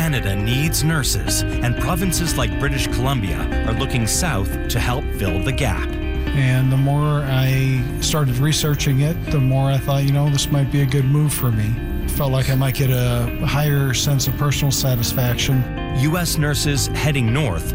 Canada needs nurses, and provinces like British Columbia are looking south to help fill the gap. And the more I started researching it, the more I thought, this might be a good move for me. Felt like I might get a higher sense of personal satisfaction. U.S. nurses heading north